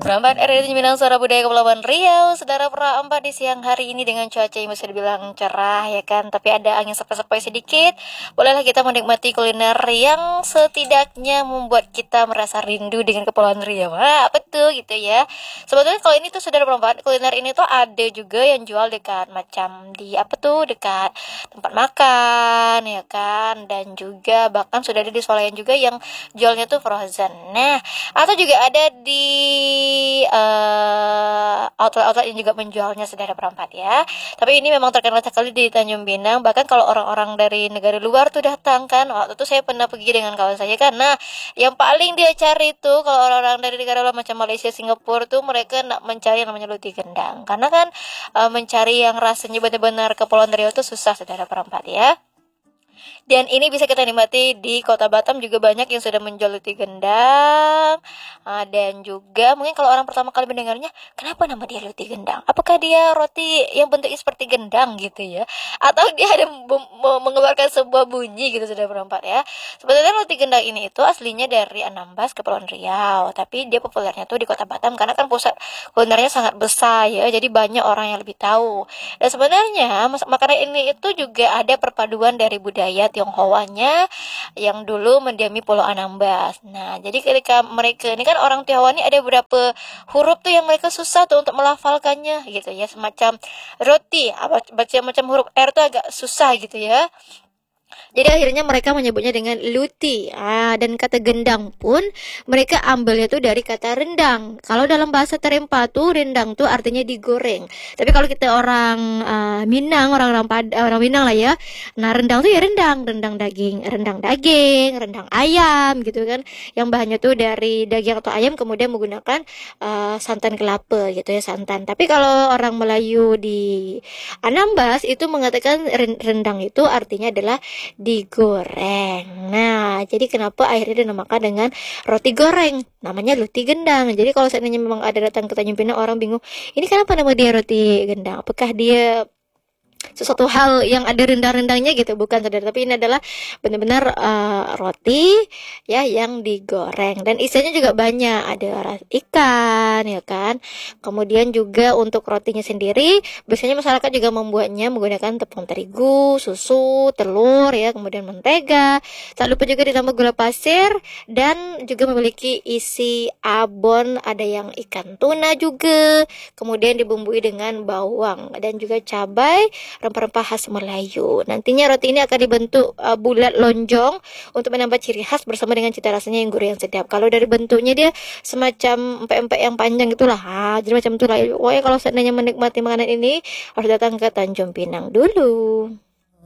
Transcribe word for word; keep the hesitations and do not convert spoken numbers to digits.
Perempat R R I Minang Suara Budaya Kepulauan Riau. Saudara perempat di siang hari ini dengan cuaca yang bisa dibilang cerah ya kan, tapi ada angin sepoi-sepoi sedikit. Bolehlah kita menikmati kuliner yang setidaknya membuat kita merasa rindu dengan Kepulauan Riau. Nah, apa tuh gitu ya. Sebetulnya kalau ini tuh saudara perempat, kuliner ini tuh ada juga yang jual dekat macam di apa tuh dekat tempat makan ya kan, dan juga bahkan sudah ada di swalayan juga yang jualnya tuh frozen. Nah, atau juga ada di uh, outlet-outlet yang juga menjualnya saudara perempat ya. Tapi ini memang terkenal sekali di Tanjung Pinang. Bahkan kalau orang-orang dari negara luar tuh datang kan. Waktu itu saya pernah pergi dengan kawan saya kan. Nah, yang paling dia cari tuh kalau orang-orang dari negara luar macam Malaysia, Singapura tuh mereka nak mencari yang namanya luti gendang. Karena kan uh, mencari yang rasanya benar-benar Kepulauan Riau tuh susah saudara perempat ya. Dan ini bisa kita nikmati di Kota Batam, juga banyak yang sudah menjual luti gendang. uh, Dan juga mungkin kalau orang pertama kali mendengarnya, kenapa nama dia luti gendang? Apakah dia roti yang bentuknya seperti gendang gitu ya? Atau dia ada mengeluarkan sebuah bunyi gitu sudah berempat ya. Sebetulnya luti gendang ini itu aslinya dari Anambas, Kepulauan Riau. Tapi dia populernya tuh di Kota Batam karena kan pusat kulinernya sangat besar ya. Jadi banyak orang yang lebih tahu. Dan sebenarnya makanan ini itu juga ada perpaduan dari budaya Tionghoanya yang dulu mendiami Pulau Anambas. Nah, jadi ketika mereka ini kan orang Tionghoa ini ada beberapa huruf tuh yang mereka susah tuh untuk melafalkannya gitu ya, semacam roti, apa baca macam huruf R tuh agak susah gitu ya. Jadi akhirnya mereka menyebutnya dengan luti. Ah, dan kata gendang pun mereka ambilnya tuh dari kata rendang. Kalau dalam bahasa Terempa tuh rendang tuh artinya digoreng. Tapi kalau kita orang uh, Minang, orang-orang Pad- orang Minang lah ya. Nah, rendang tuh ya rendang, rendang daging, rendang daging, rendang ayam gitu kan. Yang bahannya tuh dari daging atau ayam kemudian menggunakan uh, santan kelapa gitu ya, santan. Tapi kalau orang Melayu di Anambas itu mengatakan rendang itu artinya adalah digoreng. Nah, jadi kenapa akhirnya dinamakan dengan roti goreng? Namanya luti gendang. Jadi kalau seandainya memang ada datang ke Tanjung Pinang, orang bingung, ini kenapa nama dia roti gendang? Apakah dia sesuatu hal yang ada rendang-rendangnya gitu? Bukan saudara, tapi ini adalah benar-benar uh, roti ya yang digoreng, dan isinya juga banyak, ada ikan ya kan. Kemudian juga untuk rotinya sendiri biasanya masyarakat juga membuatnya menggunakan tepung terigu, susu, telur ya, kemudian mentega. Tak lupa juga ditambah gula pasir dan juga memiliki isi abon, ada yang ikan tuna juga. Kemudian dibumbui dengan bawang dan juga cabai, rempah-rempah khas Melayu. Nantinya roti ini akan dibentuk uh, bulat lonjong untuk menambah ciri khas bersama dengan cita rasanya yang gurih yang sedap. Kalau dari bentuknya dia semacam empek-empek yang panjang itulah. Ha, jadi macam itulah. Pokoknya kalau seandainya menikmati makanan ini harus datang ke Tanjung Pinang dulu.